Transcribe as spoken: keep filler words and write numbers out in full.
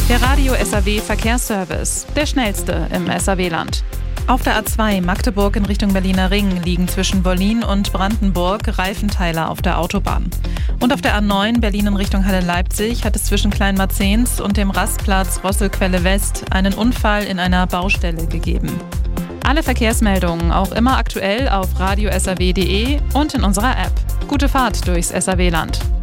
Der Radio S A W Verkehrsservice, der schnellste im S A W-Land. Auf der A zwei Magdeburg in Richtung Berliner Ring liegen zwischen Wollin und Brandenburg Reifenteiler auf der Autobahn. Und auf der A neun Berlin in Richtung Halle-Leipzig hat es zwischen Kleinmarzehns und dem Rastplatz Rosselquelle West einen Unfall in einer Baustelle gegeben. Alle Verkehrsmeldungen auch immer aktuell auf radio s a w punkt d e und in unserer App. Gute Fahrt durchs S A W-Land.